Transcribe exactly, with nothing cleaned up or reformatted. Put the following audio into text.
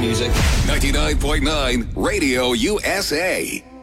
music. ninety-nine point nine Radio U S A.